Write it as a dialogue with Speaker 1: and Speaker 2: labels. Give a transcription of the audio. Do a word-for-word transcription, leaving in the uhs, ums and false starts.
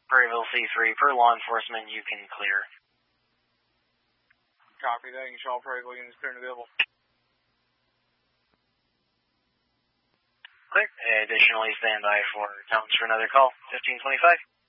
Speaker 1: Prairieville C three, per law enforcement, you can clear.
Speaker 2: Copy that. You can show all Prairieville units clear and available.
Speaker 1: Clear. Additionally, stand by for counts for another call. fifteen twenty-five.